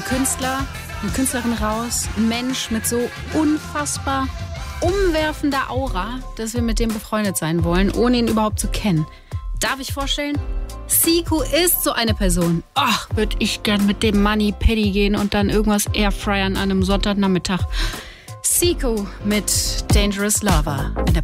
Künstler, eine Künstlerin raus, ein Mensch mit so unfassbar umwerfender Aura, dass wir mit dem befreundet sein wollen, ohne ihn überhaupt zu kennen. Darf ich vorstellen? Zico ist so eine Person. Ach, würde ich gern mit dem Mani Pedi gehen und dann irgendwas airfryern an einem Sonntagnachmittag. Zico mit Dangerous Lover.